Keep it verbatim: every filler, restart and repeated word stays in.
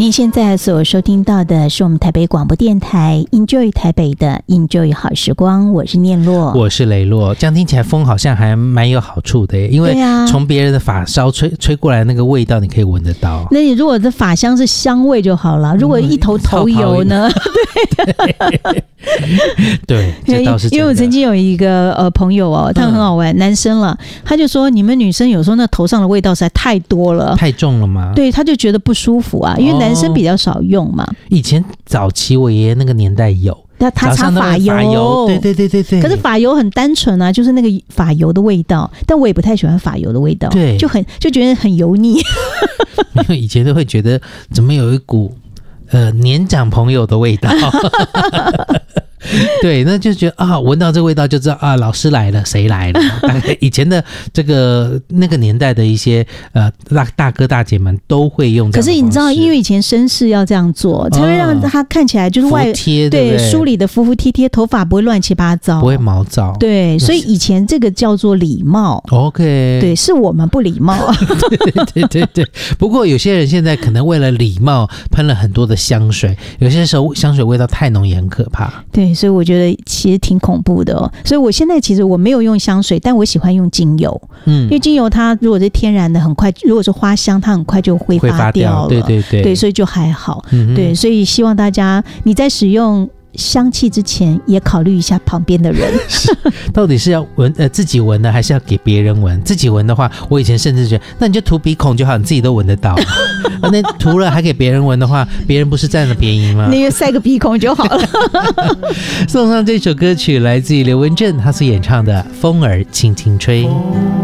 您现在所收听到的是我们台北广播电台 Enjoy 台北的 Enjoy 好时光，我是念洛， 我是雷洛。这样听起来风好像还蛮有好处的耶，因为从别人的发梢吹吹过来那个味道你可以闻得到。 那你如果这发香是香味就好了，如果一头头油呢？ 对对，这倒是真的。 因为我曾经有一个呃朋友哦，他很好玩，嗯、男生了，他就说你们女生有时候那头上的味道实在太多了， 太重了吗？ 对，他就觉得不舒服啊，因为男生比较少用嘛。哦、 以前早期我爷爷那个年代有。 他他擦发油，油对对对对对。 可是发油很单纯啊，就是那个发油的味道，但我也不太喜欢发油的味道， 对， 就很就觉得很油腻。 因为以前都会觉得怎么有一股呃年长朋友的味道。对，那就觉得啊，闻到这味道就知道啊，老师来了，谁来了？大概以前的这个那个年代的一些呃大大哥大姐们都会用这样的方式。 可是你知道，因为以前绅士要这样做，才会让他看起来就是外服帖， 对, 对, 对梳理的服服帖帖，头发不会乱七八糟， 不会毛躁。 对，所以以前这个叫做礼貌。 OK， 对，是我们不礼貌。 对对对对。不过有些人现在可能为了礼貌喷了很多的香水，有些时候香水味道太浓也很可怕。 对。所以我觉得其实挺恐怖的哦。所以我现在其实我没有用香水，但我喜欢用精油。嗯，因为精油它如果是天然的，很快如果是花香，它很快就挥发掉了。 对对对， 对，所以就还好。 嗯、 对，所以希望大家你在使用香气之前也考虑一下旁边的人。 到底是要闻呃自己闻呢，还是要给别人闻？自己闻的话，我以前甚至觉得，那你就涂鼻孔就好，你自己都闻得到。那涂了还给别人闻的话，别人不是占了便宜吗？ 那就塞个鼻孔就好了。 送上这首歌曲，来自于刘文正，他所演唱的《风儿轻轻吹》。